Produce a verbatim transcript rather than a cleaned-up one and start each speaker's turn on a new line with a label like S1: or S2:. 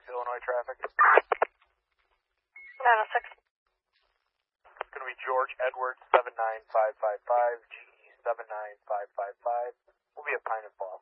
S1: Illinois traffic.
S2: nine oh six.
S1: It's going to be George Edwards seven nine five five five, G E seven nine five five five. We'll be at Pine and Fall.